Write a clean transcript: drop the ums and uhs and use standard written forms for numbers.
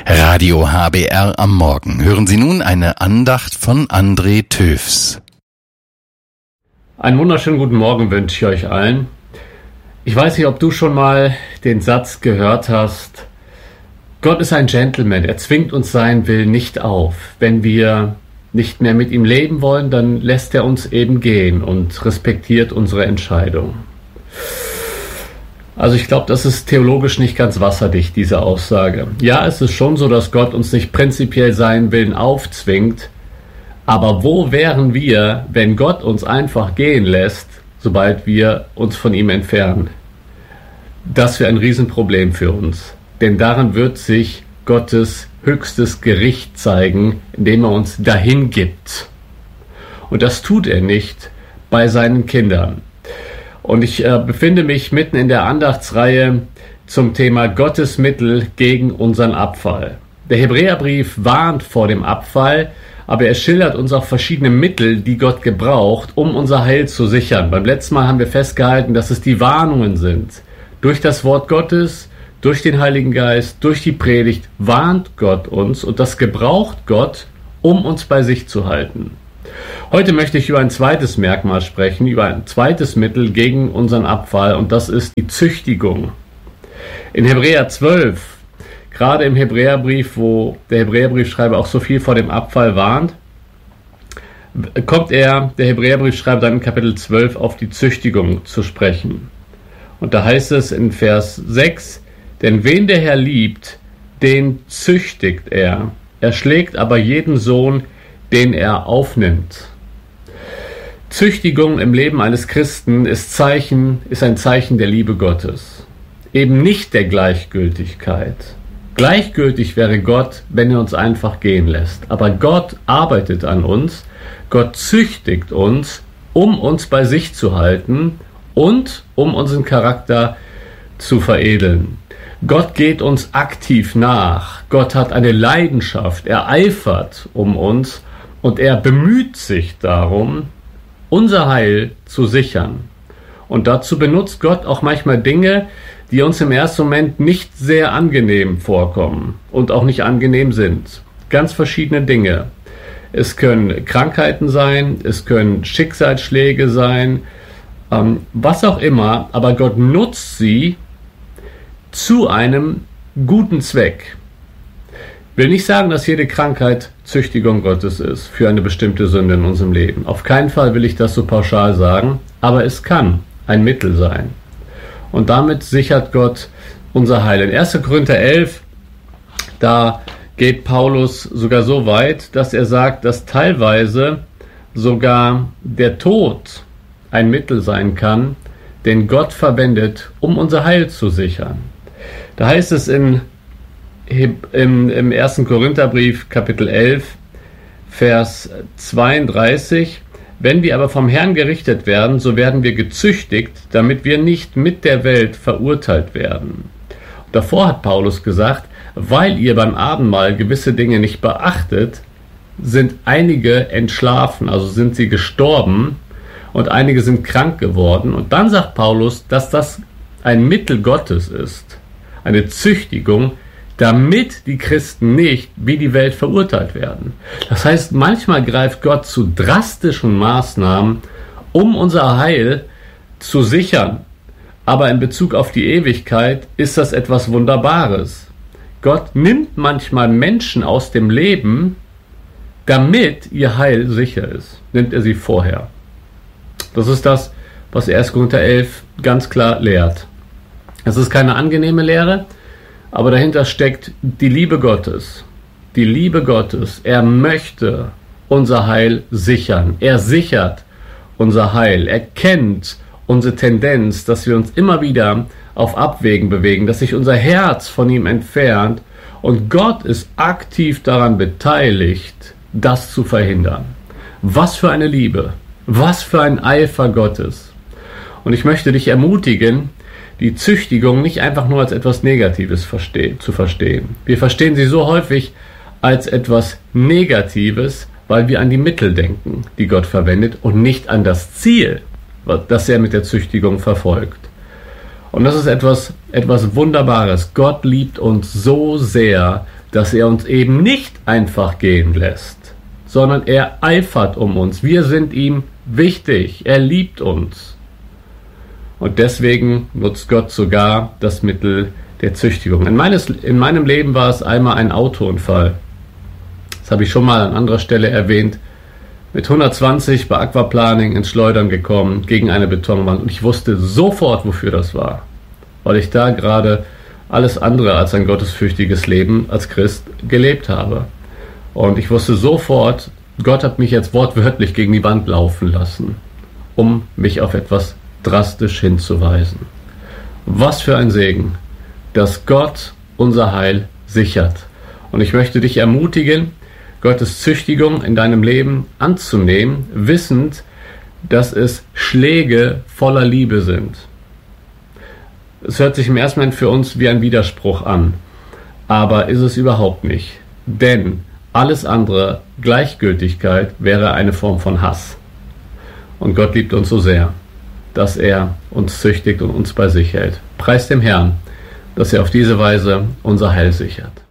Radio HBR am Morgen. Hören Sie nun eine Andacht von André Töfs. Einen wunderschönen guten Morgen wünsche ich euch allen. Ich weiß nicht, ob du schon mal den Satz gehört hast: Gott ist ein Gentleman, er zwingt uns seinen Willen nicht auf. Wenn wir nicht mehr mit ihm leben wollen, dann lässt er uns eben gehen und respektiert unsere Entscheidung. Also ich glaube, das ist theologisch nicht ganz wasserdicht, diese Aussage. Ja, es ist schon so, dass Gott uns nicht prinzipiell seinen Willen aufzwingt, aber wo wären wir, wenn Gott uns einfach gehen lässt, sobald wir uns von ihm entfernen? Das wäre ein Riesenproblem für uns, denn darin wird sich Gottes höchstes Gericht zeigen, indem er uns dahin gibt. Und das tut er nicht bei seinen Kindern. Und ich befinde mich mitten in der Andachtsreihe zum Thema Gottes Mittel gegen unseren Abfall. Der Hebräerbrief warnt vor dem Abfall, aber er schildert uns auch verschiedene Mittel, die Gott gebraucht, um unser Heil zu sichern. Beim letzten Mal haben wir festgehalten, dass es die Warnungen sind. Durch das Wort Gottes, durch den Heiligen Geist, durch die Predigt warnt Gott uns, und das gebraucht Gott, um uns bei sich zu halten. Heute möchte ich über ein zweites Merkmal sprechen, über ein zweites Mittel gegen unseren Abfall, und das ist die Züchtigung. In Hebräer 12, gerade im Hebräerbrief, wo der Hebräerbriefschreiber auch so viel vor dem Abfall warnt, der Hebräerbriefschreiber dann in Kapitel 12 auf die Züchtigung zu sprechen. Und da heißt es in Vers 6, denn wen der Herr liebt, den züchtigt er. Er schlägt aber jeden Sohn, den er aufnimmt. Züchtigung im Leben eines Christen ist ein Zeichen der Liebe Gottes. Eben nicht der Gleichgültigkeit. Gleichgültig wäre Gott, wenn er uns einfach gehen lässt. Aber Gott arbeitet an uns, Gott züchtigt uns, um uns bei sich zu halten und um unseren Charakter zu veredeln. Gott geht uns aktiv nach. Gott hat eine Leidenschaft, er eifert um uns und er bemüht sich darum, unser Heil zu sichern. Und dazu benutzt Gott auch manchmal Dinge, die uns im ersten Moment nicht sehr angenehm vorkommen und auch nicht angenehm sind. Ganz verschiedene Dinge. Es können Krankheiten sein, es können Schicksalsschläge sein, was auch immer, aber Gott nutzt sie zu einem guten Zweck. Ich will nicht sagen, dass jede Krankheit Züchtigung Gottes ist für eine bestimmte Sünde in unserem Leben. Auf keinen Fall will ich das so pauschal sagen, aber es kann ein Mittel sein. Und damit sichert Gott unser Heil. In 1. Korinther 11, da geht Paulus sogar so weit, dass er sagt, dass teilweise sogar der Tod ein Mittel sein kann, den Gott verwendet, um unser Heil zu sichern. Da heißt es im 1. Korintherbrief, Kapitel 11, Vers 32, wenn wir aber vom Herrn gerichtet werden, so werden wir gezüchtigt, damit wir nicht mit der Welt verurteilt werden. Davor hat Paulus gesagt, weil ihr beim Abendmahl gewisse Dinge nicht beachtet, sind einige entschlafen, also sind sie gestorben, und einige sind krank geworden. Und dann sagt Paulus, dass das ein Mittel Gottes ist, eine Züchtigung, damit die Christen nicht wie die Welt verurteilt werden. Das heißt, manchmal greift Gott zu drastischen Maßnahmen, um unser Heil zu sichern. Aber in Bezug auf die Ewigkeit ist das etwas Wunderbares. Gott nimmt manchmal Menschen aus dem Leben, damit ihr Heil sicher ist. Nimmt er sie vorher. Das ist das, was 1. Korinther 11 ganz klar lehrt. Es ist keine angenehme Lehre, aber dahinter steckt die Liebe Gottes. Die Liebe Gottes. Er möchte unser Heil sichern. Er sichert unser Heil. Er kennt unsere Tendenz, dass wir uns immer wieder auf Abwägen bewegen, dass sich unser Herz von ihm entfernt. Und Gott ist aktiv daran beteiligt, das zu verhindern. Was für eine Liebe. Was für ein Eifer Gottes. Und ich möchte dich ermutigen, die Züchtigung nicht einfach nur als etwas Negatives zu verstehen. Wir verstehen sie so häufig als etwas Negatives, weil wir an die Mittel denken, die Gott verwendet, und nicht an das Ziel, das er mit der Züchtigung verfolgt. Und das ist etwas Wunderbares. Gott liebt uns so sehr, dass er uns eben nicht einfach gehen lässt, sondern er eifert um uns. Wir sind ihm wichtig. Er liebt uns. Und deswegen nutzt Gott sogar das Mittel der Züchtigung. In meinem Leben war es einmal ein Autounfall. Das habe ich schon mal an anderer Stelle erwähnt. Mit 120 bei Aquaplaning ins Schleudern gekommen, gegen eine Betonwand. Und ich wusste sofort, wofür das war. Weil ich da gerade alles andere als ein gottesfürchtiges Leben als Christ gelebt habe. Und ich wusste sofort, Gott hat mich jetzt wortwörtlich gegen die Wand laufen lassen, um mich auf etwas drastisch hinzuweisen. Was für ein Segen, dass Gott unser Heil sichert. Und ich möchte dich ermutigen, Gottes Züchtigung in deinem Leben anzunehmen, wissend, dass es Schläge voller Liebe sind. Es hört sich im ersten Moment für uns wie ein Widerspruch an, aber ist es überhaupt nicht. Denn alles andere, Gleichgültigkeit, wäre eine Form von Hass. Und Gott liebt uns so sehr, dass er uns züchtigt und uns bei sich hält. Preis dem Herrn, dass er auf diese Weise unser Heil sichert.